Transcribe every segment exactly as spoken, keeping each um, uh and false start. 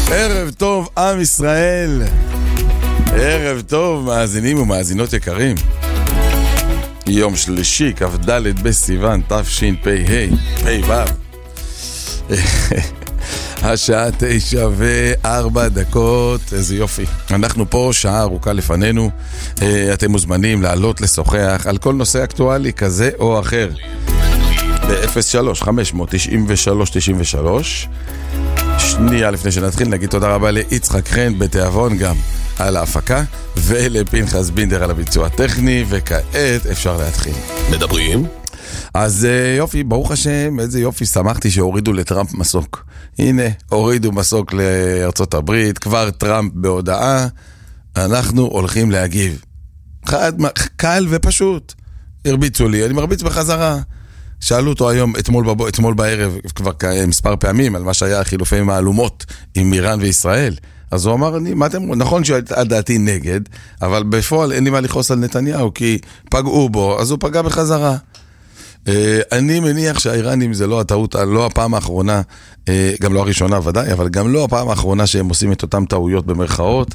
ערב טוב עם ישראל, ערב טוב מאזינים ומאזינות יקרים. יום שלישי, כ"ד בסיוון תשפ"ה, פ"ו. השעה תשע וארבע דקות, איזה יופי. אנחנו פה שעה ארוכה לפנינו. אתם מוזמנים לעלות לשוחח על כל נושא אקטואלי כזה או אחר. ב-אפס שלוש חמש תשעים ושלוש תשעים ושלוש. שנייה לפני שנתחיל נגיד תודה רבה ליצחק חן בתיאבון גם על ההפקה, ולפנחס בינדר על הביצוע הטכני, וכעת אפשר להתחיל. מדברים? אז יופי, ברוך השם, איזה יופי, שמחתי שהורידו לטראמפ מסוק. הנה, הורידו מסוק לארצות הברית, כבר טראמפ בהודעה, אנחנו הולכים להגיב. חד, קל ופשוט. הרביצו לי, אני מרביץ בחזרה. שאלו אותו היום, אתמול, בבוא, אתמול בערב, כבר מספר פעמים, על מה שהיה חילופי מהלומות עם איראן וישראל. אז הוא אמר, אני, מה אתם, נכון שעל דעתי נגד, אבל בפועל אין לי מה לכעוס על נתניהו, כי פגעו בו, אז הוא פגע בחזרה. אני מניח שהאיראנים זה לא הטעות, לא הפעם האחרונה, גם לא הראשונה ודאי, אבל גם לא הפעם האחרונה שהם עושים את אותם טעויות במרכאות,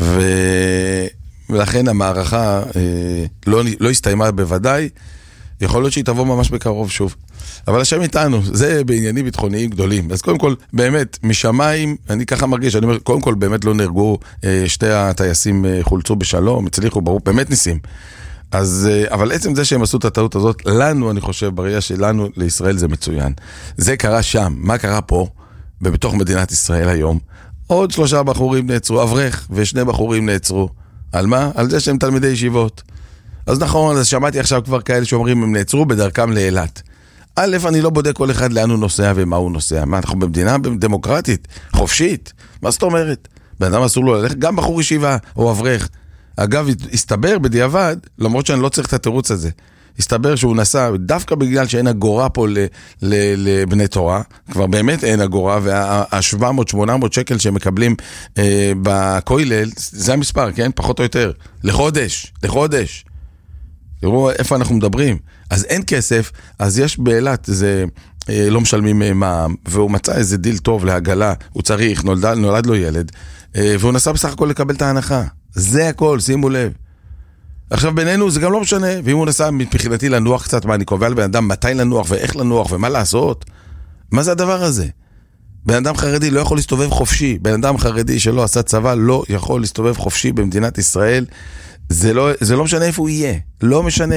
ולכן המערכה לא, לא הסתיימה בוודאי, יכול להיות שהיא תבוא ממש בקרוב שוב. אבל השם איתנו, זה בעניינים ביטחוניים גדולים. אז קודם כל, באמת, משמיים, אני ככה מרגיש, אני אומר, קודם כל, באמת לא נהרגו, שתי הטייסים חולצו בשלום, הצליחו, ברור, באמת ניסים. אז, אבל עצם זה שהם עשו את הטעות הזאת, לנו, אני חושב, בראייה שלנו, לישראל זה מצוין. זה קרה שם. מה קרה פה, בתוך מדינת ישראל היום? עוד שלושה בחורים נעצרו, אברך, ושני בחורים נעצרו. על מה? על זה שהם תלמידי ישיבות. אז נכון, אז שמעתי עכשיו כבר כאלה שאומרים, הם נעצרו בדרכם לאילת. א', אני לא בודק כל אחד לאן הוא נוסע ומה הוא נוסע. מה, אנחנו במדינה דמוקרטית, חופשית. מה זאת אומרת? בן אדם אסור לו ללכת, גם בחור ישיבה או אברך. אגב, הסתבר בדיעבד, למרות שאני לא צריך את התירוץ הזה, הסתבר שהוא נסע, דווקא בגלל שאין אגורה פה ל, ל, לבני תורה, כבר באמת אין אגורה, וה-שבע מאות שמונה מאות שקל שהם מקבלים אה, בכולל, זה המספר, כן? פחות או יותר. לחודש, לחודש. תראו איפה אנחנו מדברים. אז אין כסף, אז יש באילת, זה אה, לא משלמים אה, מע"מ, והוא מצא איזה דיל טוב להגלה, הוא צריך, נולד, נולד לו ילד, אה, והוא נסע בסך הכל לקבל את ההנחה. זה הכל, שימו לב. עכשיו בינינו זה גם לא משנה, ואם הוא נסע מבחינתי לנוח קצת, מה אני קובע לבן אדם מתי לנוח ואיך לנוח ומה לעשות, מה זה הדבר הזה? בן אדם חרדי לא יכול להסתובב חופשי, בן אדם חרדי שלא עשה צבא לא יכול להסתובב חופשי במדינת ישראל, זה לא, זה לא משנה איפה הוא יהיה, לא משנה.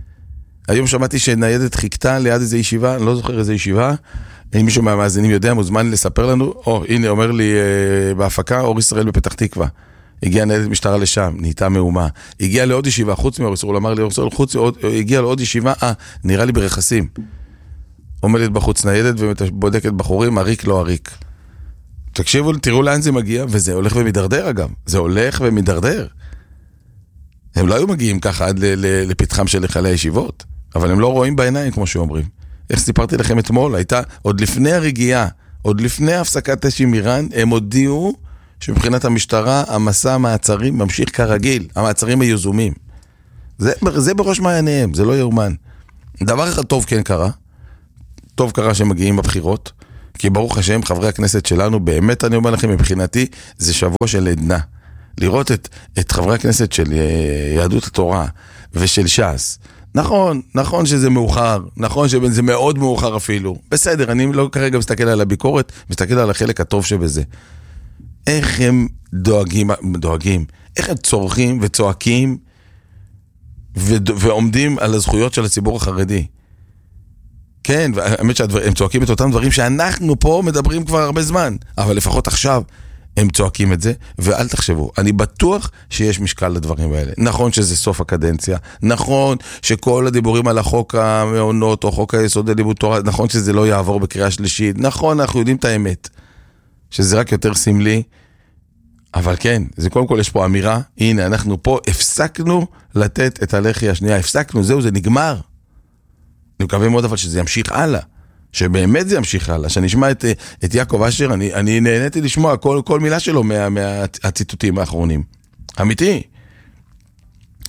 היום שמעתי שניידת חיכתה ליד איזו ישיבה, אני לא זוכר איזו ישיבה, אם מישהו מהמאזינים יודע, מוזמן לספר לנו, או הנה אומר לי אה, בהפקה, אור ישראל בפתח תקווה. הגיעה ניידת משטרה לשם, נהייתה מהומה. הגיעה לעוד ישיבה, חוץ מאור ישראל, אמר לי אור ישראל, חוץ, הגיעה לעוד ישיבה, אה, נראה לי ברכסים. עומדת בחוץ ניידת ובודקת בחורים, הריק לא הריק. תקשיבו, תראו לאן זה מגיע, וזה הולך ומדרדר אגב. זה הולך ומדרדר. הם לא היו מגיעים ככה עד לפתחם של חיילי הישיבות, אבל הם לא רואים בעיניים, כמו שאומרים. איך סיפרתי לכם אתמול, הייתה עוד לפני הרגיעה, עוד לפני הפסקת אש עם איראן, הם הודיעו שמבחינת המשטרה, המסע המעצרים ממשיך כרגיל, המעצרים היזומים. זה, זה בראש מעייניהם, זה לא יאומן. דבר אחד טוב כן קרה, טוב קרה שהם מגיעים בבחירות, כי ברוך השם, חברי הכנסת שלנו, באמת אני אומר לכם, מבחינתי, זה שבוע של עדנה. לראות את, את חברי הכנסת של יהדות התורה ושל ש"ס. נכון, נכון שזה מאוחר, נכון שזה מאוד מאוחר אפילו. בסדר, אני לא כרגע מסתכל על הביקורת, מסתכל על החלק הטוב שבזה. איך הם דואגים, דואגים, איך הם צורכים וצועקים ו- ועומדים על הזכויות של הציבור החרדי. כן, והאמת שהם צועקים את אותם דברים שאנחנו פה מדברים כבר הרבה זמן, אבל לפחות עכשיו הם צועקים את זה, ואל תחשבו, אני בטוח שיש משקל לדברים האלה. נכון שזה סוף הקדנציה, נכון שכל הדיבורים על החוק המעונות או חוק היסוד ללימוד תורה, נכון שזה לא יעבור בקריאה שלישית, נכון, אנחנו יודעים את האמת. שזה רק יותר סמלי, אבל כן, זה קודם כל יש פה אמירה, הנה אנחנו פה הפסקנו לתת את הלחי השנייה, הפסקנו, זהו, זה נגמר. אני מקווה מאוד אבל שזה ימשיך הלאה, שבאמת זה ימשיך הלאה, שאני אשמע את, את יעקב אשר, אני, אני נהניתי לשמוע כל, כל מילה שלו מה, מהציטוטים האחרונים. אמיתי.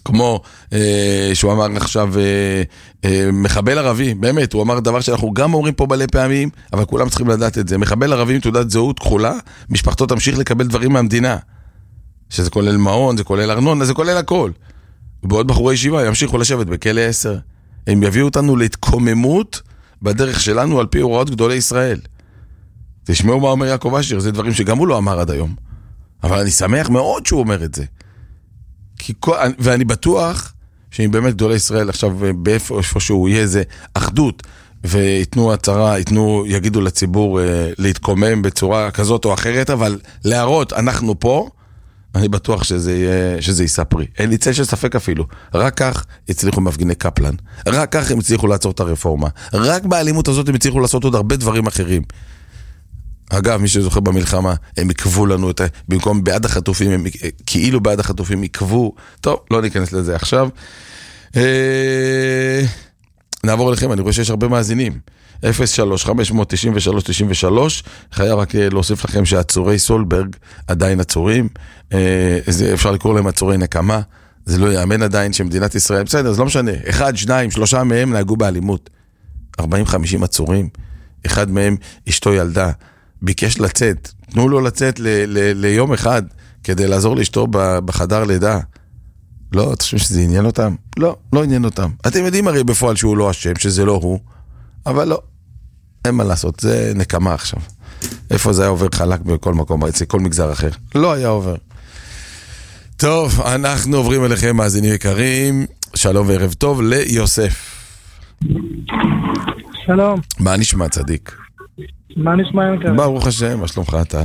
כמו אה, שהוא אמר עכשיו אה, אה, מחבל ערבי, באמת, הוא אמר דבר שאנחנו גם אומרים פה מלא פעמים, אבל כולם צריכים לדעת את זה. מחבל ערבי עם תעודת זהות כחולה, משפחתו תמשיך לקבל דברים מהמדינה. שזה כולל מעון, זה כולל ארנונה, זה כולל הכל. בעוד בחורי ישיבה ימשיכו לשבת בכלא עשר. הם יביאו אותנו להתקוממות בדרך שלנו על פי הוראות גדולי ישראל. תשמעו מה אומר יעקב אשר, זה דברים שגם הוא לא אמר עד היום. אבל אני שמח מאוד שהוא אומר את זה. כי כל, ואני בטוח שאם באמת גדולי ישראל עכשיו באיפה שהוא יהיה איזה אחדות, ויתנו הצהרה, יתנו, יגידו לציבור אה, להתקומם בצורה כזאת או אחרת, אבל להראות, אנחנו פה, אני בטוח שזה יהיה, שזה יספרי. אין לי צל של ספק אפילו. רק כך הצליחו מפגיני קפלן. רק כך הם הצליחו לעצור את הרפורמה. רק באלימות הזאת הם הצליחו לעשות עוד הרבה דברים אחרים. אגב, מי שזוכר במלחמה, הם עקבו לנו את ה... במקום בעד החטופים, הם כאילו בעד החטופים עקבו. טוב, לא ניכנס לזה עכשיו. אה... נעבור אליכם, אני רואה שיש הרבה מאזינים. אפס שלוש חמש תשע שלוש תשע שלוש, חייב רק להוסיף לכם שעצורי סולברג עדיין עצורים, זה אפשר לקרוא להם עצורי נקמה, זה לא יאמן עדיין שמדינת ישראל, בסדר, זה לא משנה, אחד, שניים, שלושה מהם נהגו באלימות, ארבעים חמישים עצורים, אחד מהם אשתו ילדה, ביקש לצאת, תנו לו לצאת ל- ל- ליום אחד, כדי לעזור לאשתו בחדר לידה, לא, אתה חושב שזה עניין אותם? לא, לא עניין אותם. אתם יודעים הרי בפועל שהוא לא אשם, שזה לא הוא, אבל לא, אין מה לעשות, זה נקמה עכשיו. איפה זה היה עובר חלק בכל מקום, אצל כל מגזר אחר? לא היה עובר. טוב, אנחנו עוברים אליכם, מאזינים יקרים, שלום וערב טוב ליוסף. שלום. מה נשמע צדיק? מה נשמע יקר? ברוך השם, מה שלומך אתה?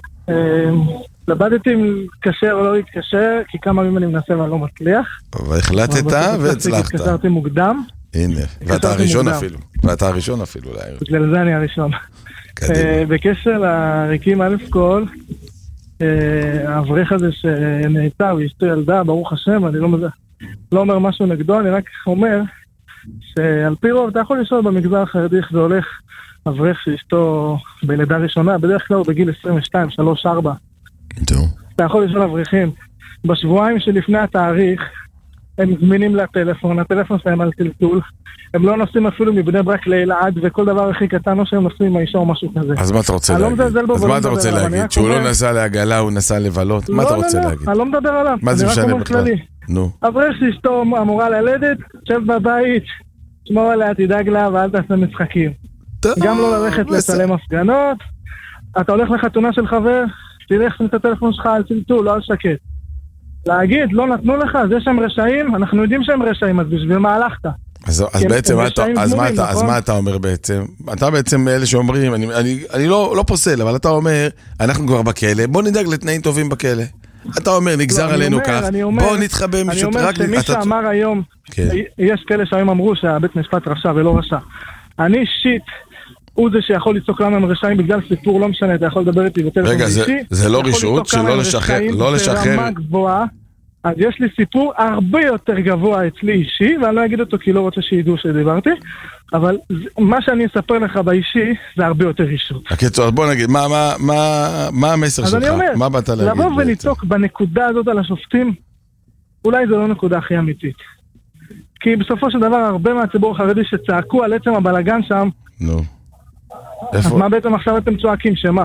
לבדתי אם להתקשר או לא להתקשר, כי כמה ימים אני מנסה ואני לא מצליח. והחלטת והצלחת. התקשרתי מוקדם. הנה, ואתה הראשון אפילו. ואתה הראשון אפילו. בגלל זה אני הראשון. בקשר לריקים א' כל, האברך הזה שנעצר ואשתו ילדה, ברוך השם, אני לא אומר משהו נגדו, אני רק אומר שעל פי רוב, אתה יכול לשאול במגזר החרדי איך זה הולך, אברך שאשתו בלידה ראשונה, בדרך כלל בגיל עשרים ושתיים, שלוש, ארבע. אתה יכול לשאול אברכים, בשבועיים שלפני התאריך, הם זמינים לטלפון, הטלפון שלהם על טלטול, הם לא נוסעים אפילו מבני ברק לאלעד, וכל דבר הכי קטן או שהם נוסעים עם האישה או משהו כזה. אז מה אתה רוצה להגיד? אז מה אתה רוצה להגיד? שהוא לא נסע להגלה, הוא נסע לבלות? מה אתה רוצה להגיד? אני לא מדבר עליו. מה זה משנה בכלל? נו. אברך שאשתו אמורה ללדת, שב בבית, שמור עליה, תדאג לה, ואל תעשה משחקים. גם לא ללכת לצלם הפגנות, אתה הולך לחתונה של חבר, תלך את הטלפון שלך על צלטול, לא על שקט. להגיד, לא נתנו לך, אז יש שם רשעים, אנחנו יודעים שהם רשעים, אז בשביל מה הלכת? אז בעצם, אז מה אתה אומר בעצם? אתה בעצם אלה שאומרים, אני לא פוסל, אבל אתה אומר, אנחנו כבר בכלא, בוא נדאג לתנאים טובים בכלא. אתה אומר, נגזר עלינו כך, בוא נתחבא אני אומר שמי שאמר היום, יש כאלה שהיום אמרו שהבית משפט רשע ולא רשע. אני אישית, הוא זה שיכול לצעוק למה הם רשעים בגלל סיפור, לא משנה, אתה יכול לדבר איתי בטלפון אישי. רגע, זה לא רשעות שלא לשחרר, לא לשחרר. ברמה גבוהה, אז יש לי סיפור הרבה יותר גבוה אצלי אישי, ואני לא אגיד אותו כי לא רוצה שידעו שדיברתי, אבל מה שאני אספר לך באישי, זה הרבה יותר רשעות. הקיצור, בוא נגיד, מה המסר שלך? מה באת להגיד? לבוא ולצעוק בנקודה הזאת על השופטים, אולי זו לא נקודה הכי אמיתית. כי בסופו של דבר, הרבה מהציבור החרדי שצעקו על עצם הבלגן שם, נו. אז מה בעצם עכשיו אתם צועקים? שמה?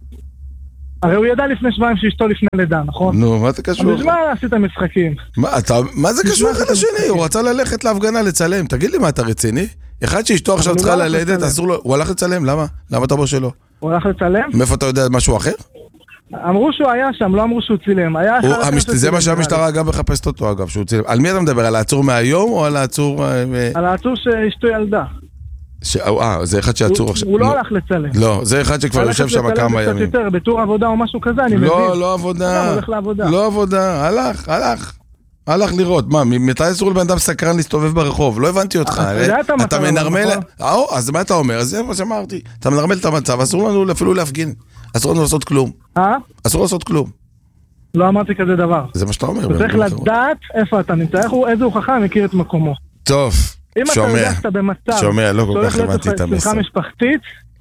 הרי הוא ידע לפני שבועיים שאשתו לפני לידה, נכון? נו, מה זה קשור? אז מה עשית משחקים? מה זה קשור אחד לשני? הוא רצה ללכת להפגנה לצלם. תגיד לי מה, אתה רציני? אחד שאשתו עכשיו צריכה ללדת, אסור לו, הוא הלך לצלם, למה? למה אתה בו שלו? הוא הלך לצלם? מאיפה אתה יודע משהו אחר? אמרו שהוא היה שם, לא אמרו שהוא צילם. זה מה שהמשטרה גם מחפשת אותו, אגב, שהוא צילם. על מי אתה מדבר? על העצור מהיום או על העצור... על העצור שאשתו ילדה. אה, זה אחד שעצור עכשיו. הוא לא הלך לצלם. לא, זה אחד שכבר יושב שם כמה ימים. יותר, בתור עבודה או משהו כזה, אני מבין. לא, לא עבודה. לא עבודה, הלך, הלך. הלך לראות. מה, מתי אסור לבן אדם סקרן להסתובב ברחוב? לא הבנתי אותך. אתה מנרמל... אז מה אתה אומר? אז זה מה שאמרתי. אתה מנרמל את המצב, אסור לנו אפילו להפגין. אסור לנו לעשות כלום. אה? אסור לעשות כלום. לא אמרתי כזה דבר. זה מה שאתה אומר. אתה צריך לדעת איפה אתה נמצא, איזה הוא חכם, מכיר את מקומו. טוב, אם אתה הולכת במצב, שומע, לא כל כך הבנתי את המסר. שמחה משפחתית,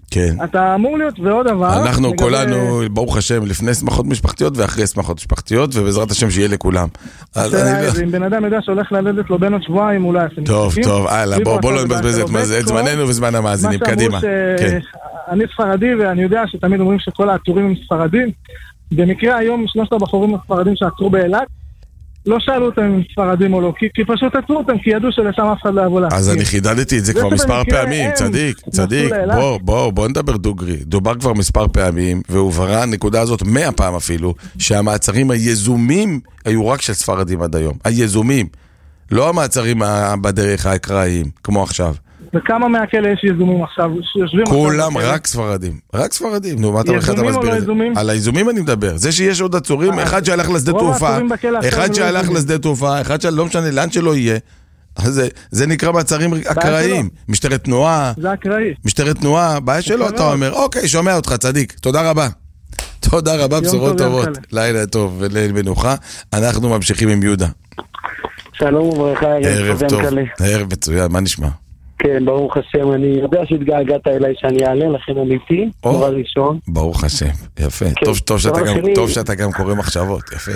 כן. אתה אמור להיות, ועוד דבר... אנחנו כולנו, ברוך השם, לפני שמחות משפחתיות ואחרי שמחות משפחתיות, ובעזרת השם שיהיה לכולם. אם בן אדם יודע שהולך ללדת לו בין עוד שבועיים, אולי... טוב, טוב, הלאה, בוא לא נבזבז את זמננו וזמן המאזינים, קדימה. אני ספרדי, ואני יודע שתמיד אומרים שכל העצורים הם ספרדים. במקרה היום, שלושת הבחורים הספרדים שעצרו באילת, לא שאלו אותם אם ספרדים או לא, כי, כי פשוט עצרו אותם, כי ידעו שלשם אף אחד לא יבוא להסכים. אז אני חידדתי את זה כבר מספר פעמים, צדיק, צדיק, בוא, בוא, בוא נדבר דוגרי. דובר כבר מספר פעמים, והובהרה הנקודה הזאת מאה פעם אפילו, שהמעצרים היזומים היו רק של ספרדים עד היום. היזומים, לא המעצרים בדרך האקראיים, כמו עכשיו. וכמה מהכלא יש יזומים עכשיו? כולם רק ספרדים, רק ספרדים. נו, מה אתה הולך אתה מסביר את זה? על היזומים אני מדבר. זה שיש עוד עצורים, אחד שהלך לשדה תעופה, אחד שהלך לשדה תעופה, אחד שלא משנה לאן שלא יהיה. זה נקרא מעצרים אקראיים. משטרת תנועה, זה אקראי. משטרת תנועה, בעיה שלא, אתה אומר, אוקיי, שומע אותך, צדיק. תודה רבה. תודה רבה, בשורות טובות. לילה טוב וליל מנוחה. אנחנו ממשיכים עם יהודה. שלום וברכה, ערב טוב. ערב מצוין, מה נשמע? כן, ברוך השם, אני יודע שהתגעגעת אליי שאני אעלה, לכן עליתי, דבר ראשון. ברוך השם, יפה. טוב שאתה גם קורא מחשבות, יפה.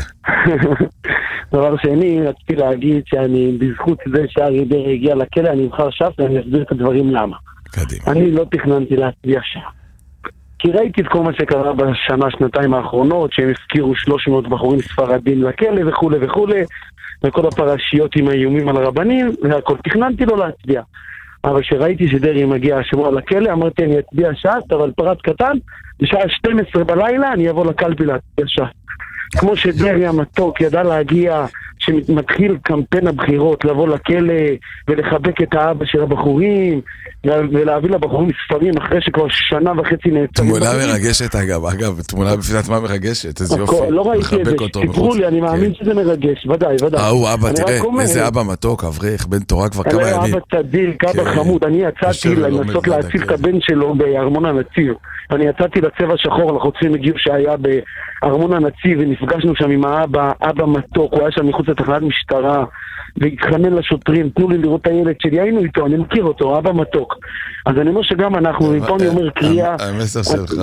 דבר שני, רציתי להגיד שאני בזכות זה שאריה דרעי הגיע לכלא, אני אבחר ש"ס ואני אסביר את הדברים למה. קדימה. אני לא תכננתי להצביע שם. כי ראיתי את כל מה שקרה בשנה, שנתיים האחרונות, שהם הפקירו שלוש מאות בחורים ספרדים לכלא וכו' וכו', וכל הפרשיות עם האיומים על הרבנים, והכל תכננתי לא להצביע. אבל כשראיתי שדרעי מגיע השבוע לכלא, אמרתי אני אצביע ש"ס, אבל פרט קטן, בשעה שתים עשרה בלילה אני אבוא לקלפי להצביע ש"ס. כמו שדרעי המתוק ידע להגיע, שמתחיל קמפיין הבחירות, לבוא לכלא ולחבק את האבא של הבחורים, ולהביא לבחורים ספרים אחרי שכבר שנה וחצי נעצרים. תמונה מרגשת אגב, אגב, תמונה בפני מה מרגשת, איזה יופי. לא ראיתי את זה, שתקראו לי, אני מאמין שזה מרגש, ודאי, ודאי. אה, אבא, תראה, איזה אבא מתוק, אברך, בן תורה כבר כמה ימים. אבא צדיק, אבא חמוד, אני יצאתי לנסות להציל את הבן שלו בארמון הנציב. אני יצאתי לצבע שחור, אנחנו צריכים הגיעו שהיה בארמון הנציב, ונפגשנו שם עם האבא, אבא מתוק, הוא היה שם מחוץ לתחנת משטרה, והתחנן לשוטרים, תנו לי לראות את הילד שלי, היינו איתו, אני מכיר אותו, אבא מתוק. אז אני אומר שגם אנחנו, פה אני אומר קריאה... המסר שלך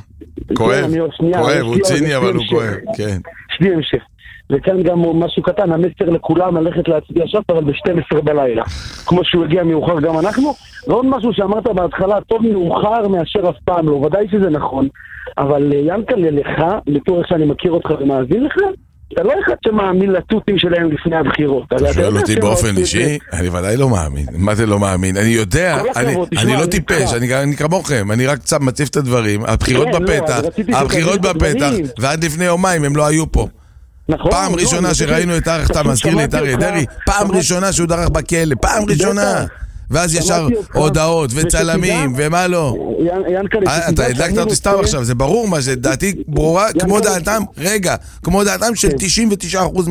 כואב, כואב, הוא ציני אבל הוא כואב, כן. שני המשך. וכאן גם משהו קטן, המסר לכולם ללכת להצביע ש"ס, אבל ב-שתים עשרה בלילה. כמו שהוא הגיע מאוחר גם אנחנו. ועוד משהו שאמרת בהתחלה, טוב מאוחר מאשר אף פעם לא, ודאי שזה נכון. אבל ינקלה לך, לתור איך שאני מכיר אותך ומאזין לך, אתה לא אחד שמאמין לטוטים שלהם לפני הבחירות. אתה שואל אותי באופן אישי? אני ודאי לא מאמין. מה זה לא מאמין? אני יודע, אני לא טיפש, אני כמוכם, אני רק קצת מציף את הדברים. הבחירות בפתח, הבחירות בפתח, ועד לפני יומיים הם לא היו פה. פעם ראשונה שראינו את ארח, אתה מזכיר לי את אריה דרעי, פעם ראשונה שהוא דרך בכלא, פעם ראשונה. ואז ישר הודעות וצלמים ומה לא. אתה הדלקת אותי סתם עכשיו, זה ברור מה שדעתי ברורה, כמו דעתם, רגע, כמו דעתם של תשעים ותשעה אחוז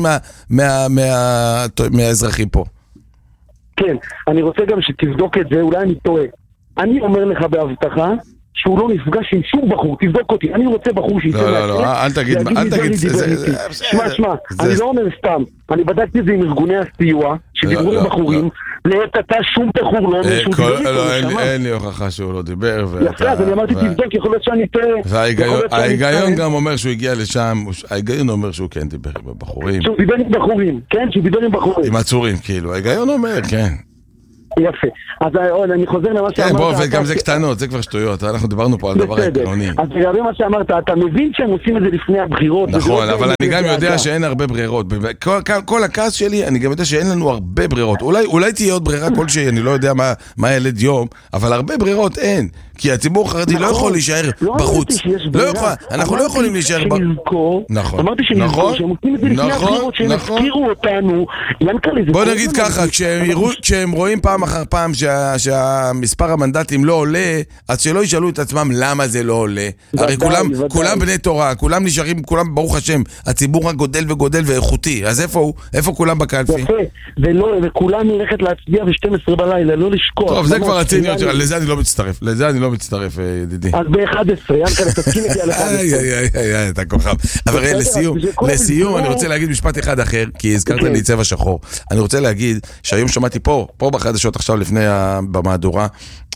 מהאזרחים פה. כן, אני רוצה גם שתבדוק את זה, אולי אני טועה. אני אומר לך בהבטחה, שהוא לא נפגש עם שום בחור, תבדוק אותי, אני רוצה בחור שיצא להקראת. לא, לא, לא, אל תגיד, אל תגיד, שמע, שמע, אני לא אומר סתם, אני בדקתי את זה עם ארגוני הסיוע, שדיברו לבחורים, לעת אתה שום בחור, לא אומר שהוא דיבר איתו, אין לי הוכחה שהוא לא דיבר, יפה, אז אני אמרתי תבדוק, יכול להיות שאני טועה, וההיגיון גם אומר שהוא הגיע לשם, ההיגיון אומר שהוא כן דיבר עם בחורים. שהוא דיבר עם בחורים, כן, שהוא דיבר עם בחורים. עם עצורים, כאילו, ההיגיון אומר, כן. יפה. אז אני חוזר למה שאמרת. כן, בוא, וגם זה קטנות, זה כבר שטויות. אנחנו דיברנו פה על דבר עקרוני. אז לגבי מה שאמרת, אתה מבין שהם עושים את זה לפני הבחירות. נכון, אבל אני גם יודע שאין הרבה ברירות. כל הכעס שלי, אני גם יודע שאין לנו הרבה ברירות. אולי תהיה עוד ברירה כלשהי, אני לא יודע מה ילד יום, אבל הרבה ברירות אין. כי הציבור החרדי לא יכול להישאר בחוץ. לא יכול, אנחנו לא יכולים להישאר בחוץ. נכון, אמרתי שנזכור שהם עושים את זה לפני הבחירות, שהם הפקירו אותנו. בוא נגיד ככה, כשהם רואים פעם אחר פעם שהמספר המנדטים לא עולה, אז שלא ישאלו את עצמם למה זה לא עולה. הרי כולם בני תורה, כולם נשארים, כולם ברוך השם, הציבור רק גודל וגודל ואיכותי. אז איפה הוא? איפה כולם בקלפי? יפה, וכולם נלכת להצביע ב-שתים עשרה בלילה, לא לשכוח. טוב, זה כבר הציניות שלך, לזה אני לא מצטרף. לזה אני לא מצטרף, ידידי. אז ב-אחת עשרה, ינקלה, תסכים איתי על אחת עשרה. איי, איי, איי, אתה כוכב. אבל לסיום, לסיום אני רוצה להגיד משפט אחד אחר, כי הזכרת לי צבע שחור. אני רוצה להגיד שהיום שמעתי פה, פה בחדשות עכשיו לפני במהדורה,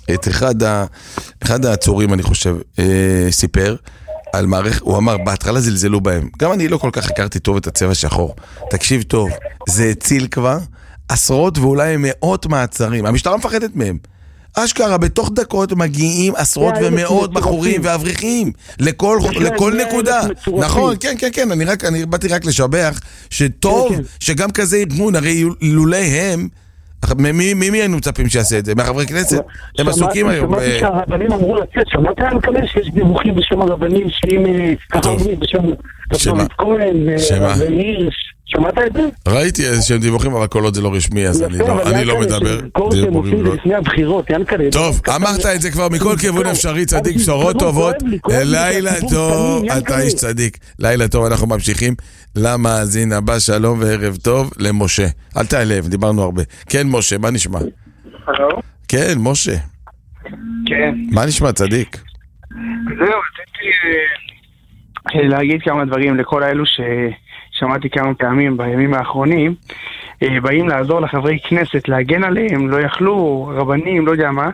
את אחד, ה, אחד העצורים, אני חושב, אה, סיפר על מערכת, הוא אמר, בהתחלה זלזלו בהם. גם אני לא כל כך הכרתי טוב את הצבע שחור. תקשיב טוב, זה הציל כבר עשרות ואולי מאות מעצרים. המשטרה מפחדת מהם. אשכרה, בתוך דקות מגיעים עשרות ומאות בחורים ואבריחים לכל, לכל נקודה. נכון, כן, כן, כן, אני רק, אני באתי רק לשבח שטוב שגם כזה ארגון, הרי לולי הם, מי מי היינו מצפים שיעשה את זה? מהחברי כנסת? הם עסוקים היום. שמעתי שהרבנים אמרו לצאת, שמעת אני מקבל שיש דיווחים בשם הרבנים שאם ככה אומרים בשם דוד כהן והירש, שמעת את זה? ראיתי איזשהם דיווחים, אבל כל עוד זה לא רשמי, אז אני לא מדבר. כל שהם עושים לפני הבחירות, ינקלה. טוב, אמרת את זה כבר מכל כיוון אפשרי, צדיק, בשורות טובות. לילה טוב, אתה איש צדיק. לילה טוב, אנחנו ממשיכים. למאזין הבא, שלום וערב טוב למשה. אל תעלב, דיברנו הרבה. כן, משה, מה נשמע? הלו? כן, משה. כן. מה נשמע, צדיק? זהו, רציתי להגיד כמה דברים לכל האלו ששמעתי כמה פעמים בימים האחרונים. באים לעזור לחברי כנסת, להגן עליהם, לא יכלו, רבנים, לא יודע מה.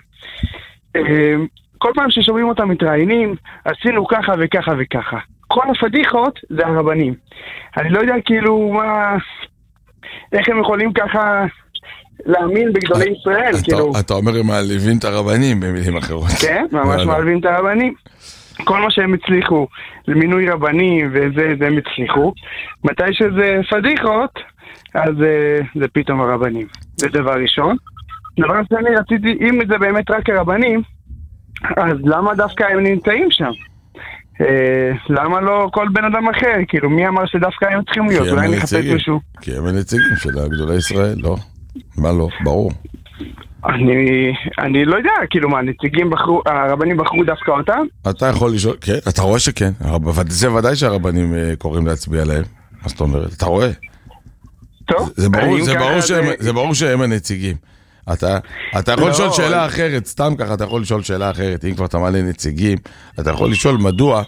כל פעם ששומעים אותם מתראיינים, עשינו ככה וככה וככה. כל הפדיחות זה הרבנים. אני לא יודע כאילו מה, איך הם יכולים ככה להאמין בגדולי ישראל, כאילו. אתה אומר הם מעליבים את הרבנים במילים אחרות. כן, ממש מעליבים את הרבנים. כל מה שהם הצליחו למינוי רבנים וזה, זה הם הצליחו. מתי שזה פדיחות, אז זה פתאום הרבנים. זה דבר ראשון. דבר שני, רציתי, אם זה באמת רק הרבנים, אז למה דווקא הם נמצאים שם? למה לא כל בן אדם אחר? כאילו, מי אמר שדווקא הם צריכים להיות? אולי נחפש משהו. כי הם הנציגים של גדולי ישראל, לא? מה לא? ברור. אני, אני לא יודע, כאילו מה, הנציגים בחרו, הרבנים בחרו דווקא אותם? אתה יכול לשאול, כן, אתה רואה שכן. זה ודאי שהרבנים קוראים להצביע להם. מה זאת אומרת? אתה רואה? טוב. זה ברור, זה ברור שהם, זה ברור שהם הנציגים. אתה, אתה יכול לשאול שאלה אחרת, סתם ככה, אתה יכול לשאול שאלה אחרת, אם כבר אתה מעלה נציגים, אתה יכול לשאול מדוע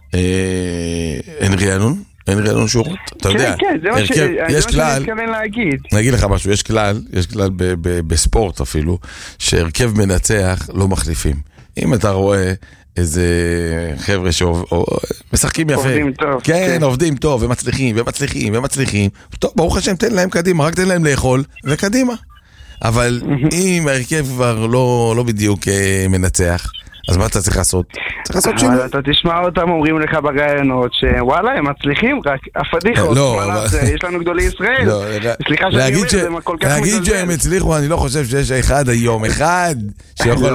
אין רענון, אין רענון שורות, אתה יודע, כן, כן, זה מה שאני מתכוון להגיד. אני אגיד לך משהו, יש כלל, יש כלל בספורט אפילו, שהרכב מנצח לא מחליפים. אם אתה רואה איזה חבר'ה שמשחקים יפה, עובדים טוב, כן, עובדים טוב, ומצליחים, ומצליחים, ומצליחים, טוב, ברוך השם, תן להם קדימה, רק תן להם לאכול, וקדימה. אבל אם ההרכב כבר לא, לא בדיוק מנצח, אז מה אתה צריך לעשות? צריך לעשות שינוי. אבל אתה תשמע אותם אומרים לך בראיונות שוואלה, הם מצליחים, רק הפדיחות. לא, יש לנו גדולי ישראל. סליחה שאני אומר, זה כל כך מזלזל. להגיד שהם הצליחו, אני לא חושב שיש אחד היום, אחד שיכול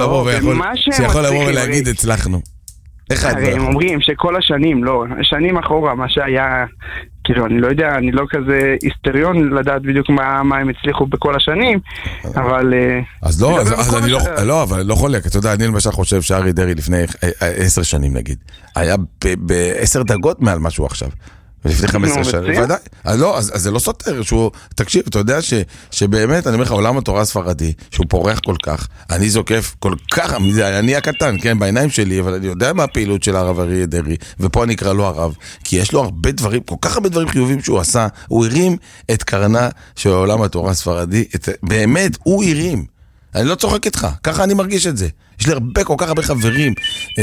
לבוא ולהגיד הצלחנו. הרי הם אומרים שכל השנים, לא, שנים אחורה, מה שהיה, כאילו, אני לא יודע, אני לא כזה היסטריון לדעת בדיוק מה, מה הם הצליחו בכל השנים, אבל... אז לא, אז אני לא, לא, אבל לא חולק, אתה יודע, אני למשל חושב שארי דרי לפני עשר שנים, נגיד, היה בעשר דרגות מעל משהו עכשיו. ולפני חמש עשרה שנים, ודאי. אז לא, אז זה לא סותר, שהוא, תקשיב, אתה יודע שבאמת, אני אומר לך, עולם התורה הספרדי, שהוא פורח כל כך, אני זוקף כל כך, אני הקטן, כן, בעיניים שלי, אבל אני יודע מה הפעילות של הרב אריה דרעי, ופה אני אקרא לו הרב, כי יש לו הרבה דברים, כל כך הרבה דברים חיובים שהוא עשה, הוא הרים את קרנה של עולם התורה הספרדי, באמת, הוא הרים. אני לא צוחק איתך, ככה אני מרגיש את זה. יש לי הרבה, כל כך הרבה חברים,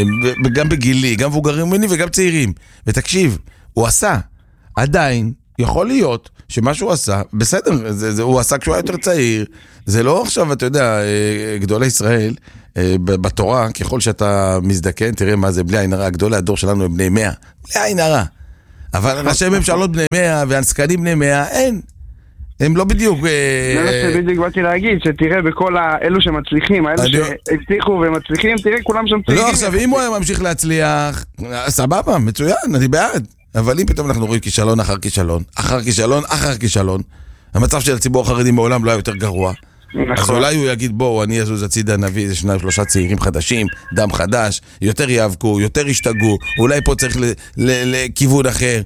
גם בגילי, גם מבוגרים ממני וגם צעירים. ותקשיב, הוא עשה, עדיין יכול להיות שמה שהוא עשה, בסדר, זה, זה, הוא עשה כשהוא היה יותר צעיר, זה לא עכשיו, אתה יודע, גדולי ישראל, בתורה, ככל שאתה מזדקן, תראה מה זה, בלי עין הרע, גדולי הדור שלנו הם בני מאה, בלי עין הרע, אבל ראשי ממשלות בני מאה, והנסקנים בני מאה, אין. הם לא בדיוק... זה מה שבדיוק באתי להגיד, שתראה בכל האלו שמצליחים, האלו שהצליחו ומצליחים, תראה כולם שם צליחים. לא, עכשיו, אם הוא היה ממשיך להצליח, סבבה, מצוין, אני בעד. אבל אם פתאום אנחנו רואים כישלון אחר כישלון, אחר כישלון אחר כישלון, המצב של הציבור החרדי מעולם לא היה יותר גרוע. אז אולי הוא יגיד, בואו, אני אזוז הצידה, נביא איזה שניים, שלושה צעירים חדשים, דם חדש, יותר יאבקו, יותר ישתגעו, אולי פה צריך לכיוון אחר.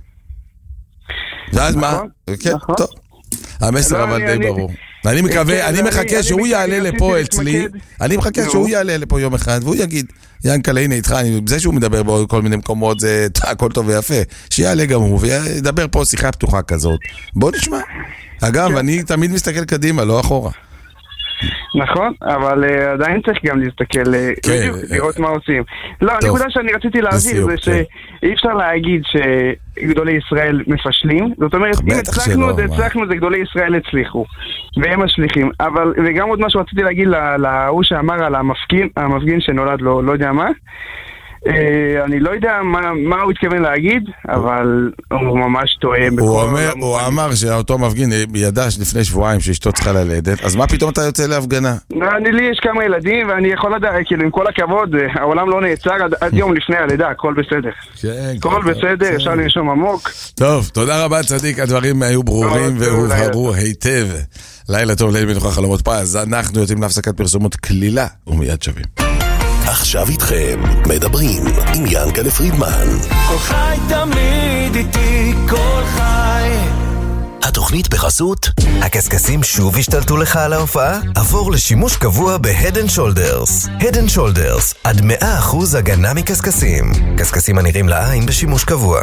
ואז מה? כן, טוב. המסר אבל די ברור. אני מקווה, אני מחכה שהוא יעלה לפה אצלי, אני מחכה שהוא יעלה לפה יום אחד, והוא יגיד, ינקלה, הנה איתך, זה שהוא מדבר בכל מיני מקומות, זה הכל טוב ויפה, שיעלה גם הוא, וידבר פה שיחה פתוחה כזאת. בוא נשמע. אגב, אני תמיד מסתכל קדימה, לא אחורה. נכון, אבל uh, עדיין צריך גם להסתכל, כן, uh, לראות מה עושים. לא, הנקודה שאני רציתי להגיד זה שאי אפשר להגיד שגדולי ישראל מפשלים, זאת אומרת, אם הצלחנו, זה הצלחנו, זה גדולי ישראל הצליחו, והם השליחים. אבל, וגם עוד משהו רציתי להגיד להוא שאמר על המפגין, המפגין שנולד לו, לא יודע מה, אני לא יודע מה הוא התכוון להגיד, אבל הוא ממש טועה. הוא אמר שאותו מפגין ידע לפני שבועיים שאשתו צריכה ללדת, אז מה פתאום אתה יוצא להפגנה? אני לי יש כמה ילדים ואני יכול לדעת, כאילו עם כל הכבוד, העולם לא נעצר עד יום לפני הלידה, הכל בסדר. הכל בסדר, אפשר לנשום עמוק. טוב, תודה רבה צדיק, הדברים היו ברורים והובהרו היטב. לילה טוב, לילה מנוחה חלומות פז, אנחנו יוצאים להפסקת פרסומות כלילה ומיד שווים. עכשיו איתכם מדברים עם ינקלה פרידמן. כל חי תמיד איתי, כל חי. התוכנית בחסות הקסקסים שוב השתלטו לך על ההופעה? עבור לשימוש קבוע ב-Head and Shoulders. Head and Shoulders, עד מאה אחוז הגנה מקסקסים. קסקסים הנראים לעין בשימוש קבוע.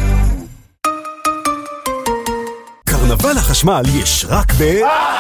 קרנבל החשמל יש רק ב...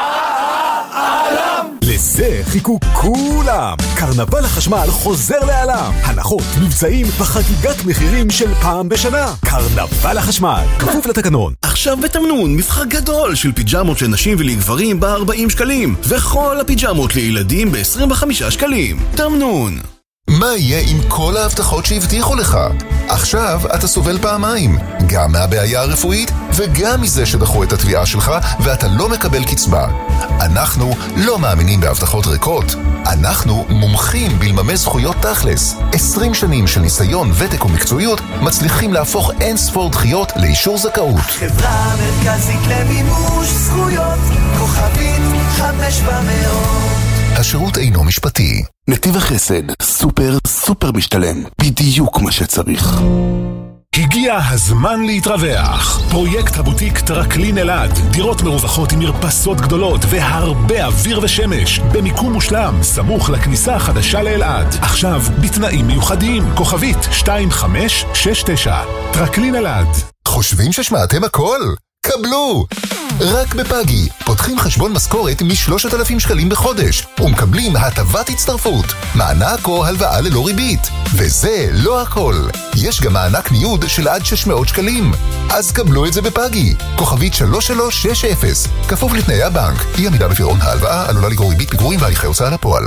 לזה חיכו כולם. קרנבל החשמל חוזר לעלם. הנחות, מבצעים וחגיגת מחירים של פעם בשנה. קרנבל החשמל, כפוף לתקנון. עכשיו בתמנון מבחר גדול של פיג'מות לנשים ולגברים ב-ארבעים שקלים, וכל הפיג'מות לילדים ב-עשרים וחמישה שקלים. תמנון. מה יהיה עם כל ההבטחות שהבטיחו לך? עכשיו אתה סובל פעמיים, גם מהבעיה הרפואית וגם מזה שדחו את התביעה שלך ואתה לא מקבל קצבה. אנחנו לא מאמינים בהבטחות ריקות. אנחנו מומחים בלממש זכויות תכלס. עשרים שנים של ניסיון, ותק ומקצועיות מצליחים להפוך אין ספור דחיות לאישור זכאות. חברה מרכזית למימוש זכויות, כוכבית חמש במאות. השירות אינו משפטי. נתיב החסד, סופר סופר משתלם, בדיוק מה שצריך. הגיע הזמן להתרווח. פרויקט הבוטיק טרקלין אלעד, דירות מרווחות עם מרפסות גדולות והרבה אוויר ושמש, במיקום מושלם, סמוך לכניסה החדשה לאלעד. עכשיו בתנאים מיוחדים, כוכבית שתיים חמש שש תשע. טרקלין אלעד. חושבים ששמעתם הכל? קבלו! רק בפאגי פותחים חשבון משכורת מ-שלושת אלפים שקלים בחודש ומקבלים הטבת הצטרפות, מענק או הלוואה ללא ריבית. וזה לא הכל, יש גם מענק ניוד של עד שש מאות שקלים. אז קבלו את זה בפאגי, כוכבית שלוש שלוש שש אפס, כפוף לתנאי הבנק. אי עמידה בפירעון ההלוואה עלולה לגרור ריבית פיגורים והליכי הוצאה לפועל.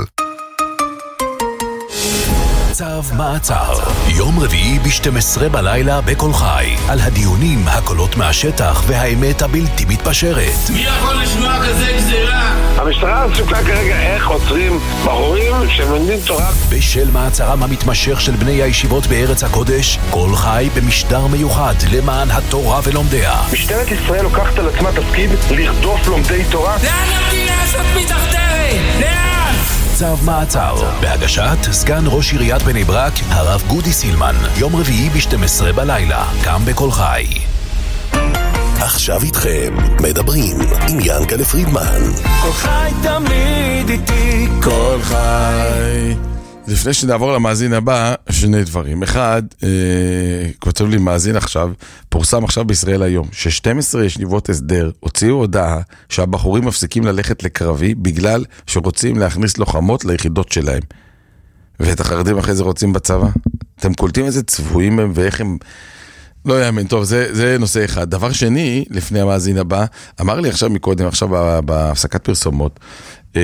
צו מעצר, יום רביעי ב-שתים עשרה בלילה בכל חי, על הדיונים, הקולות מהשטח והאמת הבלתי מתפשרת. מי יכול לשמוע כזה גזירה? המשטרה עסוקה כרגע איך עוצרים בחורים שמלמדים תורה. בשל מעצרם המתמשך של בני הישיבות בארץ הקודש, כל חי במשדר מיוחד למען התורה ולומדיה. משטרת ישראל לוקחת על עצמה תפקיד לרדוף לומדי תורה. לאן המדינה הזאת מתחתרת? לאן? צו מעצר, בהגשת סגן ראש עיריית בני ברק, הרב גודי סילמן, יום רביעי ב-שתים עשרה בלילה, גם בכל חי. עכשיו איתכם מדברים עם ינקלה פרידמן. כל חי תמיד איתי, כל חי. לפני שנעבור למאזין הבא, שני דברים. אחד, אה, כותב לי מאזין עכשיו, פורסם עכשיו בישראל היום, ש-שתים עשרה ישיבות הסדר הוציאו הודעה שהבחורים מפסיקים ללכת לקרבי בגלל שרוצים להכניס לוחמות ליחידות שלהם. ואת החרדים אחרי זה רוצים בצבא. אתם קולטים איזה צבועים הם ואיך הם... לא יאמן, טוב, זה, זה נושא אחד. דבר שני, לפני המאזין הבא, אמר לי עכשיו מקודם, עכשיו בהפסקת פרסומות, אה...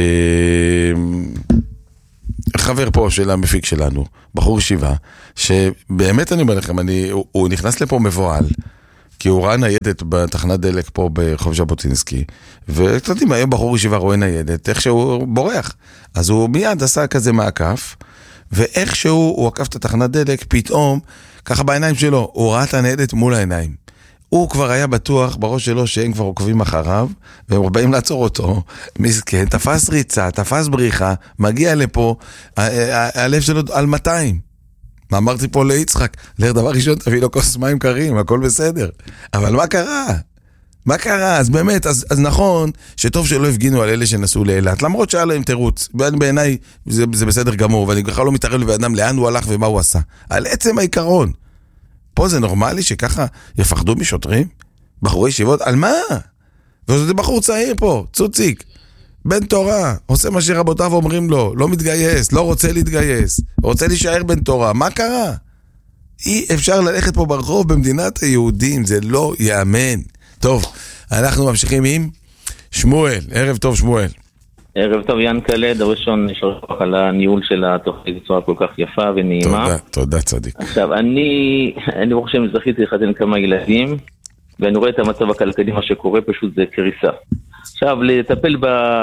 חבר פה של המפיק שלנו, בחור ישיבה, שבאמת אני אומר לכם, אני, הוא, הוא נכנס לפה מבועל, כי הוא ראה ניידת בתחנת דלק פה ברחוב ז'בוטינסקי, ואתם יודעים, היום בחור ישיבה רואה ניידת, איך שהוא בורח. אז הוא מיד עשה כזה מעקף, ואיכשהו הוא עקף את התחנת דלק, פתאום, ככה בעיניים שלו, הוא ראה את הניידת מול העיניים. הוא כבר היה בטוח בראש שלו שהם כבר עוקבים אחריו, והם באים לעצור אותו, מסכן, תפס ריצה, תפס בריחה, מגיע לפה, הלב שלו על מאתיים. מה אמרתי פה ליצחק? לך דבר ראשון, תביא לו כוס מים קרים, הכל בסדר. אבל מה קרה? מה קרה? אז באמת, אז, אז נכון שטוב שלא הפגינו על אלה שנסעו לאילת, למרות שהיה להם תירוץ. בעיניי זה, זה בסדר גמור, ואני ככה לא מתערב לבן אדם לאן הוא הלך ומה הוא עשה. על עצם העיקרון. פה זה נורמלי שככה יפחדו משוטרים? בחורי ישיבות? על מה? וזה בחור צעיר פה, צוציק. בן תורה, עושה מה שרבותיו אומרים לו, לא מתגייס, לא רוצה להתגייס, רוצה להישאר בן תורה, מה קרה? אי אפשר ללכת פה ברחוב במדינת היהודים, זה לא יאמן. טוב, אנחנו ממשיכים עם שמואל, ערב טוב שמואל. ערב טוב ינקלה, דבר ראשון נשאר לך על הניהול של התוכנית בצורה כל כך יפה ונעימה. תודה, תודה צדיק. עכשיו, אני, אני ברוך שם זכיתי לחתן כמה ילדים, ואני רואה את המצב הכלכלי, מה שקורה פשוט זה קריסה. עכשיו, לטפל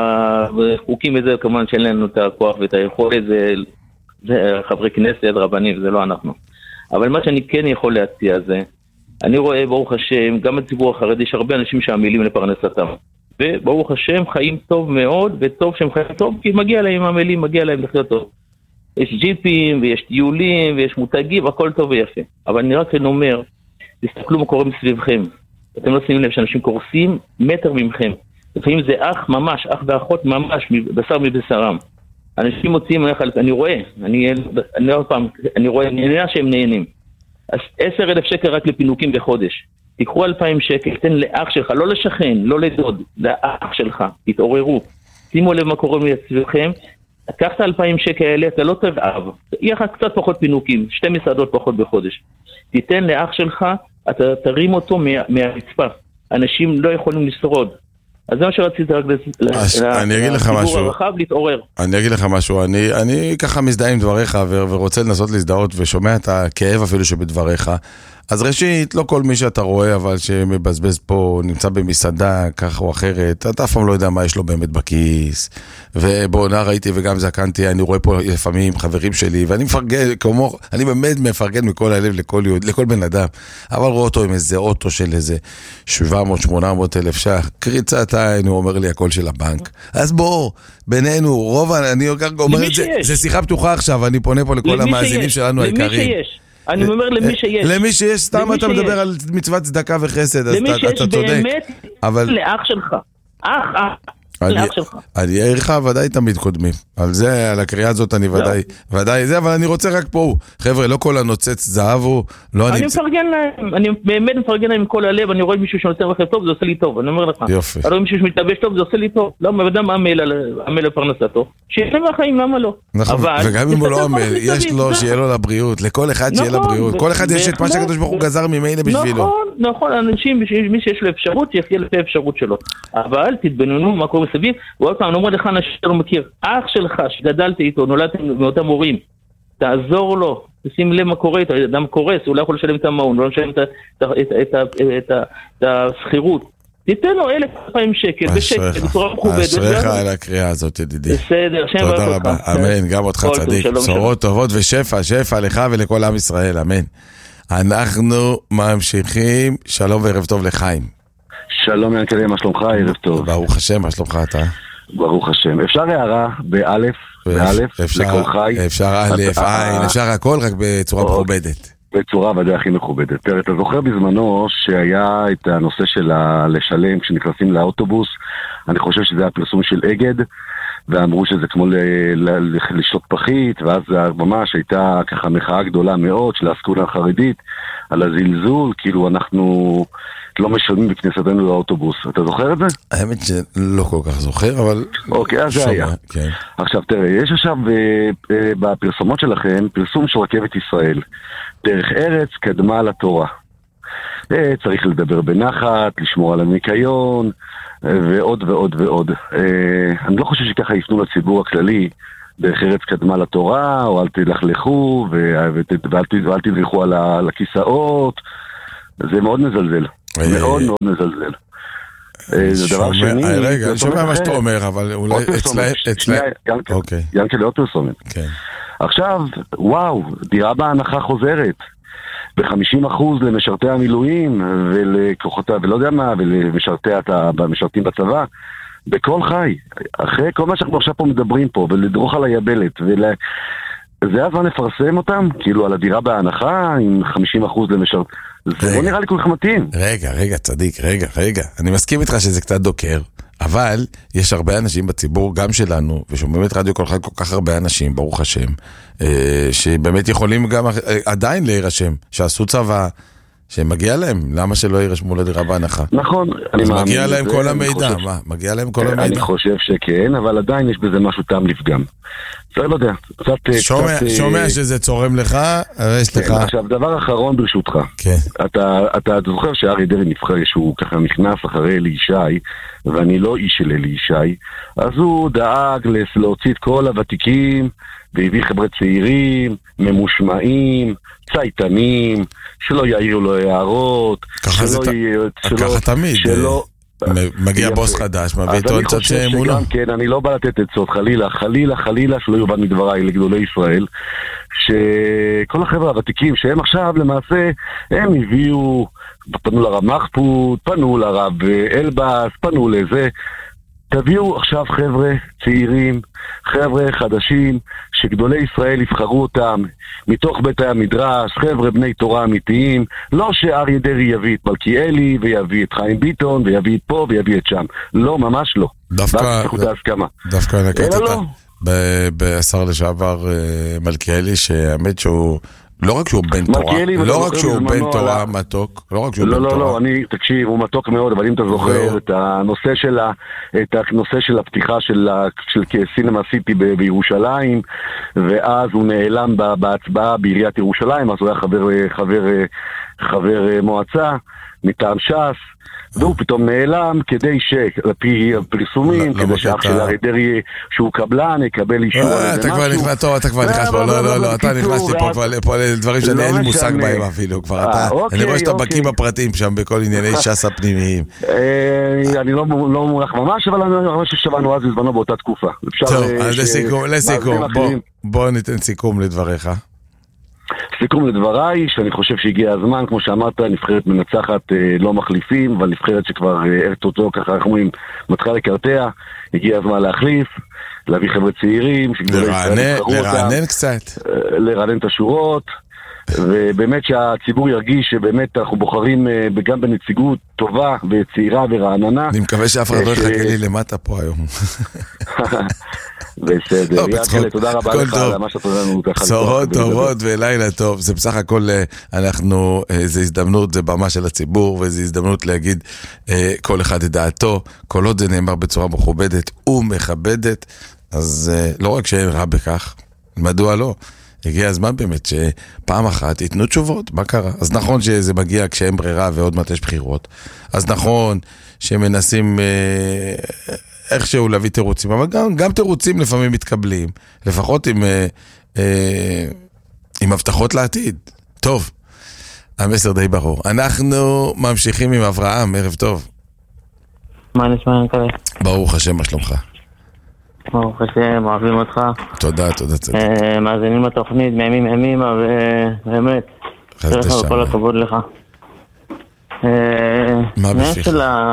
בחוקים וזה, כמובן שאין לנו את הכוח ואת היכולת, זה, זה חברי כנסת, רבנים, זה לא אנחנו. אבל מה שאני כן יכול להציע זה, אני רואה ברוך השם, גם בציבור החרדי, יש הרבה אנשים שעמלים לפרנסתם. וברוך השם חיים טוב מאוד, וטוב שהם חיים טוב, כי מגיע להם עמלים, מגיע להם לחיות טוב. יש ג'יפים, ויש טיולים, ויש מותגים, הכל טוב ויפה. אבל אני רק אומר, תסתכלו מה קורה מסביבכם. אתם לא שמים לב שאנשים קורסים מטר ממכם. לפעמים זה אח ממש, אח ואחות ממש, בשר מבשרם. אנשים מוצאים, אני רואה, אני, אני, עוד פעם, אני רואה, אני יודע שהם נהנים. אז עשר אלף שקל רק לפינוקים בחודש. תיקחו אלפיים שקל, תן לאח שלך, לא לשכן, לא לדוד, לאח שלך, תתעוררו. שימו לב מה קורה מסביבכם. קח את האלפיים שקל האלה, אתה לא תרעב. יהיה לך קצת פחות פינוקים, שתי מסעדות פחות בחודש. תיתן לאח שלך, אתה תרים אותו מה, מהרצפה. אנשים לא יכולים לשרוד. אז זה מה שרציתי רק לציבור הרחב להתעורר. אני אגיד לך משהו, אני, אני ככה מזדהה עם דבריך ורוצה לנסות להזדהות ושומע את הכאב אפילו שבדבריך. אז ראשית, לא כל מי שאתה רואה, אבל שמבזבז פה, נמצא במסעדה, כך או אחרת, אתה אף פעם לא יודע מה יש לו באמת בכיס. ובעונה ראיתי וגם זקנתי, אני רואה פה לפעמים חברים שלי, ואני מפרגן, כמו, אני באמת מפרגן מכל הלב לכל, לכל בן אדם. אבל רואה אותו עם איזה אוטו של איזה שבע מאות שמונה מאות אלף שח, קריצת עין, הוא אומר לי הכל של הבנק. אז בוא, בינינו, רוב, אני אומר את זה, זה שיחה פתוחה עכשיו, אני פונה פה לכל המאזינים שלנו היקרים. אני אומר למי שיש. למי שיש, סתם אתה מדבר על מצוות צדקה וחסד, אז אתה צודק. למי שיש באמת לאח שלך. אח, אח. אני אעריך ודאי תמיד קודמים. על זה, על הקריאה הזאת אני ודאי, ודאי זה, אבל אני רוצה רק פה, חבר'ה, לא כל הנוצץ זהב הוא, לא אני... אני מפרגן להם, אני באמת מפרגן להם עם כל הלב, אני רואה מישהו שנותן רכב טוב, זה עושה לי טוב, אני אומר לך. יופי. אני רואה מישהו שמתלבש טוב, זה עושה לי טוב. לא, אדם עמל לפרנסתו. שיהיה מהחיים, למה לא? נכון, וגם אם הוא לא עמל, יש לו, שיהיה לו לבריאות, לכל אחד שיהיה לבריאות. כל אחד יש את מה שהקדוש ברוך הוא גזר ממילא בשבילו. נכון, נכון, אנשים, מי שיש לו אפשרות, יחיה לפי האפשרות שלו. אבל תתבוננו מה קורה מסביב, ועוד פעם, אני אומר לך אנשים שלא מכיר, אח שלך שגדלת איתו, נולדתם מאותם הורים, תעזור לו, תשים לב מה קורה, אדם קורס, הוא לא יכול לשלם את המעון, לא לשלם את הסחירות, תיתן לו אלף אלפיים שקל, בשקל, בצורה מכובדת. אשריך על הקריאה הזאת, ידידי. בסדר, שם תודה רבה, אמן, גם אותך צדיק, בשורות טובות ושפע, שפע לך ולכל עם ישראל, אמן. אנחנו ממשיכים, שלום וערב טוב לחיים. שלום ינקלה, מה שלומך? ערב טוב. ברוך השם, מה שלומך אתה? ברוך השם. אפשר הערה באלף, באלף, לכל חי? אפשר אלף, עין, אפשר הכל רק בצורה מכובדת. בצורה ודאי הכי מכובדת. תראה, אתה זוכר בזמנו שהיה את הנושא של לשלם כשנכנסים לאוטובוס, אני חושב שזה היה פרסום של אגד, ואמרו שזה כמו לשתות פחית, ואז ממש הייתה ככה מחאה גדולה מאוד של האסכולה החרדית על הזלזול, כאילו אנחנו לא משלמים בכניסתנו לאוטובוס. אתה זוכר את זה? האמת שלא כל כך זוכר, אבל... אוקיי, אז זה היה. כן. עכשיו תראה, יש עכשיו בפרסומות שלכם פרסום של רכבת ישראל. דרך ארץ קדמה לתורה. צריך לדבר בנחת, לשמור על הניקיון, ועוד ועוד ועוד. אני לא חושב שככה יפנו לציבור הכללי, דרך ארץ קדמה לתורה, או אל תלכלכו, ואל תלכו על הכיסאות. זה מאוד מזלזל. מאוד מאוד מזלזל. זה דבר שני... רגע, אני שומע מה שאתה אומר, אבל אולי אצלם... ינקלה עוד פרסומת. עכשיו, וואו, דירה בהנחה חוזרת. ב-חמישים אחוז למשרתי המילואים ולכוחותה, ולא יודע מה, ולמשרתים בצבא, בכל חי. אחרי כל מה שאנחנו עכשיו פה מדברים פה, ולדרוך על היבלת, זה הזמן לפרסם אותם, כאילו על הדירה בהנחה, עם חמישים אחוז למשרת... זה לא נראה לי כל כך מתאים. רגע, רגע, צדיק, רגע, רגע. אני מסכים איתך שזה קצת דוקר, אבל יש הרבה אנשים בציבור, גם שלנו, ושומעים את רדיו כל כך, כל כך הרבה אנשים, ברוך השם, שבאמת יכולים גם עדיין להירשם, שעשו צבא, שמגיע להם, למה שלא יירשמו לדירה בהנחה? נכון, אני מאמין. מגיע להם כל המידע, מה? מגיע להם כל המידע. אני חושב שכן, אבל עדיין יש בזה משהו טעם לפגם. זה לא יודע, קצת... שומע שזה צורם לך, יש לך... עכשיו, דבר אחרון ברשותך. כן. אתה זוכר שאריה דרעי נבחר, שהוא ככה נכנס אחרי אלי ישי, ואני לא איש של אלי ישי, אז הוא דאג להוציא את כל הוותיקים, והביא חבר'ה צעירים, ממושמעים, צייתנים, שלא יעירו לו הערות, ככה תמיד, מגיע בוס חדש, מביא איתו קצת שאמונו. כן, אני לא בא לתת עצות, חלילה, חלילה, חלילה, שלא יובן מדבריי לגדולי ישראל, שכל החבר'ה הוותיקים שהם עכשיו למעשה, הם הביאו, פנו לרב מחפוד, פנו לרב אלבאס, פנו לזה, תביאו עכשיו חבר'ה צעירים, חבר'ה חדשים, שגדולי ישראל יבחרו אותם מתוך בית המדרש, חבר'ה בני תורה אמיתיים, לא שאריה דרעי יביא את מלכיאלי ויביא את חיים ביטון ויביא את פה ויביא את שם, לא, ממש לא. דווקא, דווקא נקטת בשר לשעבר מלכיאלי, שהאמת שהוא לא רק שהוא בן תורה, לא רק שהוא בן תורה מתוק, לא רק שהוא בן תורה. לא, לא, לא, אני, תקשיב, הוא מתוק מאוד, אבל אם אתה זוכר את הנושא של את הנושא של הפתיחה של סינמה סיטי בירושלים, ואז הוא נעלם בהצבעה בעיריית ירושלים, אז הוא היה חבר חבר חבר מועצה מטעם ש"ס, והוא פתאום נעלם כדי שלפי הפרסומים, כדי שאח של אריה דרעי שהוא קבלן יקבל אישור על איזה משהו. אתה כבר נכנס, טוב, אתה כבר נכנס פה, לא, לא, לא, אתה נכנס לי פה לדברים שאני אין לי מושג בהם אפילו כבר, אני רואה שאתה בקיא בפרטים שם בכל ענייני ש"ס הפנימיים. אני לא מולך ממש, אבל אני ממש ששבנו אז בזמנו באותה תקופה. טוב, אז לסיכום, בוא ניתן סיכום לדבריך. סיכום לדבריי, שאני חושב שהגיע הזמן, כמו שאמרת, נבחרת מנצחת לא מחליפים, אבל נבחרת שכבר ערת אותו, ככה אנחנו אומרים, מתחילה לקרטע, הגיע הזמן להחליף, להביא חבר'ה צעירים, לרענן קצת. לרענן את השורות, ובאמת שהציבור ירגיש שבאמת אנחנו בוחרים גם בנציגות טובה וצעירה ורעננה. אני מקווה שאף אחד לא יחכה לי למטה פה היום. בסדר, יאללה, תודה רבה לך על מה שאתה לנו. בשורות טובות ולילה טוב, זה בסך הכל אנחנו, זה הזדמנות, זה במה של הציבור, וזה הזדמנות להגיד כל אחד את דעתו, כל עוד זה נאמר בצורה מכובדת ומכבדת, אז לא רק שאין רע בכך, מדוע לא? הגיע הזמן באמת שפעם אחת ייתנו תשובות, מה קרה? אז נכון שזה מגיע כשאין ברירה ועוד מעט יש בחירות, אז נכון שמנסים אה, איכשהו להביא תירוצים, אבל גם, גם תירוצים לפעמים מתקבלים, לפחות עם, אה, אה, עם הבטחות לעתיד. טוב, המסר די ברור. אנחנו ממשיכים עם אברהם, ערב טוב. מה נשמע נקווה? ברוך השם, מה שלומך? ברוך השם, אוהבים אותך. תודה, תודה, תודה. מאזינים לתוכנית, מימים ימים, ובאמת, כל הכבוד לך. מה בפיך?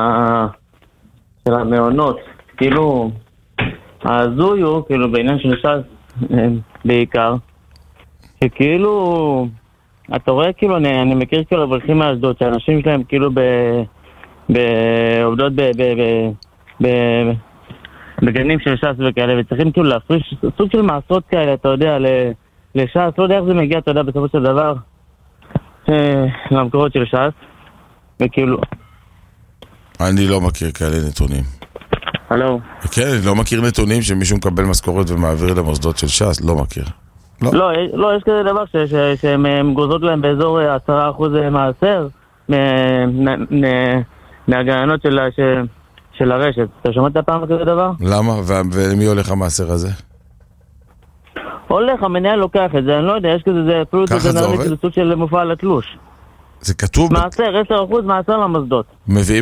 של המעונות, כאילו, הזוי הוא, כאילו, בעניין של ש"ס, בעיקר, שכאילו, אתה רואה, כאילו, אני מכיר כאילו אברכים מאשדוד, שהאנשים שלהם כאילו בעובדות ב... בגנים של ש"ס וכאלה, וצריכים כאילו להפריש סוג של מעשרות כאלה, אתה יודע, לש"ס, לא יודע איך זה מגיע, אתה יודע, בסופו של דבר, למקורות של ש"ס, וכאילו... אני לא מכיר כאלה נתונים. הלו? כן, אני לא מכיר נתונים שמישהו מקבל משכורת ומעביר למוסדות של ש"ס, לא מכיר. לא, לא, לא יש כזה דבר שהן גוזרות להם באזור עשרה אחוז מעשר מהגננות של... של הרשת. אתה שומעת פעם כזה דבר? למה? ומי הולך המעשר הזה? הולך, המנהל לוקח את זה, אני לא יודע, יש כזה, זה אפילו ככה זה עובד? זה סוג של מופע על התלוש. זה כתוב... מעשר, עשרה אחוז מעשר למוסדות. מביאים